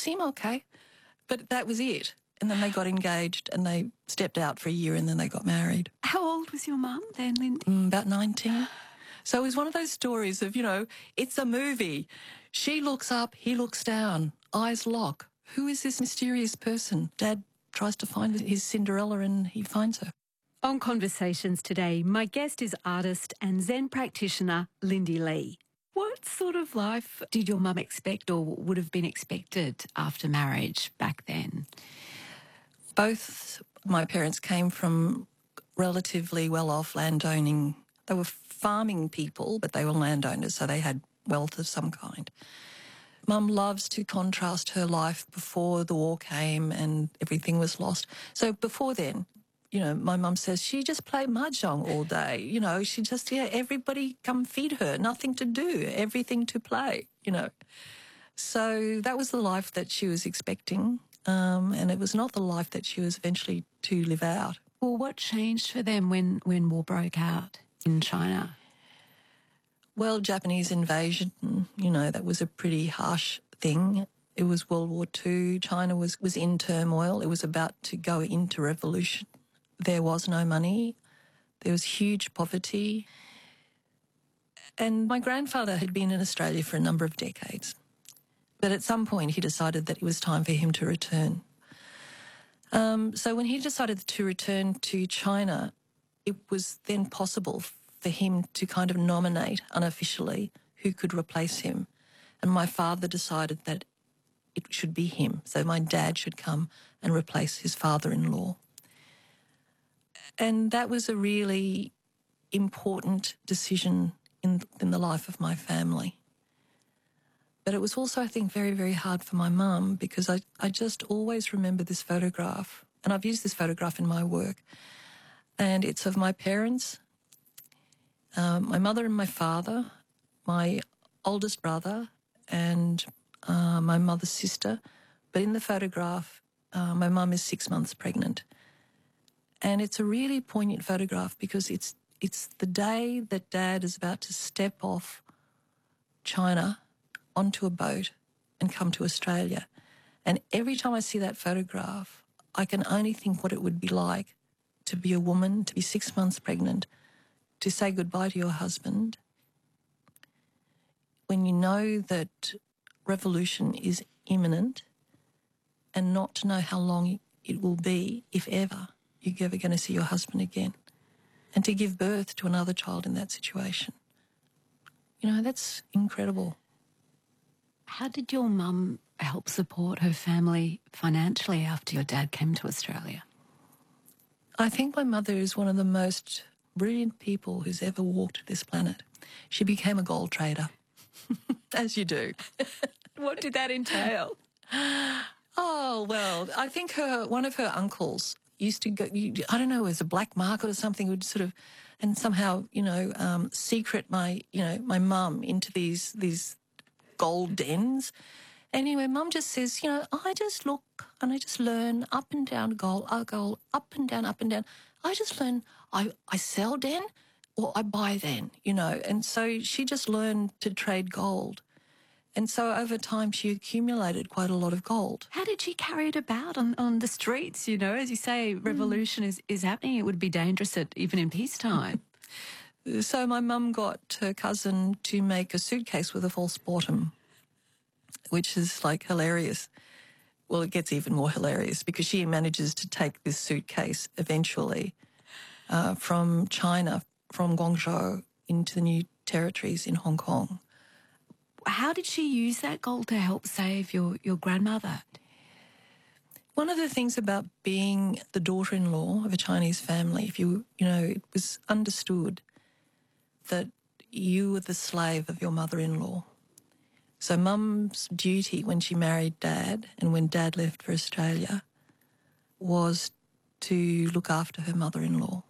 seem okay. But that was it. And then they got engaged and they stepped out for a year and then they got married. How old was your mum then, Lindy? About 19. So it was one of those stories of, it's a movie. She looks up, he looks down, eyes lock. Who is this mysterious person? Dad tries to find his Cinderella and he finds her. On Conversations today, my guest is artist and Zen practitioner Lindy Lee. What sort of life did your mum expect or would have been expected after marriage back then? Both my parents came from relatively well-off landowning. They were farming people, but they were landowners, so they had wealth of some kind. Mum loves to contrast her life before the war came and everything was lost. So before then, my mum says she just played mahjong all day. She just, everybody come feed her, nothing to do, everything to play, So that was the life that she was expecting, and it was not the life that she was eventually to live out. Well, what changed for them when war broke out in China? Well, Japanese invasion, that was a pretty harsh thing. It was World War II. China was in turmoil. It was about to go into revolution. There was no money. There was huge poverty. And my grandfather had been in Australia for a number of decades. But at some point he decided that it was time for him to return. So when he decided to return to China, it was then possible for him to kind of nominate unofficially who could replace him. And my father decided that it should be him. So my dad should come and replace his father-in-law. And that was a really important decision in the life of my family. But it was also, I think, very, very hard for my mum because I just always remember this photograph, and I've used this photograph in my work, and it's of my parents, my mother and my father, my oldest brother, and my mother's sister. But in the photograph, my mum is 6 months pregnant. And it's a really poignant photograph because it's the day that Dad is about to step off China onto a boat and come to Australia. And every time I see that photograph, I can only think what it would be like to be a woman, to be 6 months pregnant, to say goodbye to your husband, when you know that revolution is imminent and not to know how long it will be, if ever, you're ever going to see your husband again. And to give birth to another child in that situation. That's incredible. How did your mum help support her family financially after your dad came to Australia? I think my mother is one of the most brilliant people who's ever walked this planet. She became a gold trader, as you do. What did that entail? Oh, well, I think one of her uncles used to go, I don't know, it was a black market or something, would sort of, and somehow, secret my mum into these gold dens. Anyway, Mum just says, I just look and I just learn up and down gold, up and down, up and down. I just learn, I sell then or I buy then, and so she just learned to trade gold. And so over time she accumulated quite a lot of gold. How did she carry it about on the streets? As you say, revolution is happening. It would be dangerous even in peacetime. So my mum got her cousin to make a suitcase with a false bottom, which is like hilarious. Well, it gets even more hilarious because she manages to take this suitcase eventually from China, from Guangzhou, into the new territories in Hong Kong. How did she use that gold to help save your grandmother? One of the things about being the daughter-in-law of a Chinese family, it was understood that you were the slave of your mother-in-law. So Mum's duty when she married Dad and when Dad left for Australia was to look after her mother-in-law.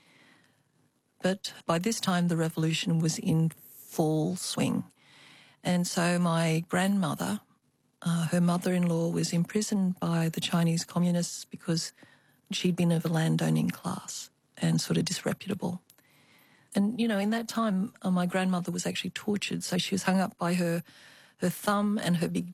But by this time the revolution was in full swing. And so my grandmother, her mother-in-law, was imprisoned by the Chinese communists because she'd been of a landowning class and sort of disreputable. And, in that time, my grandmother was actually tortured. So she was hung up by her thumb and her big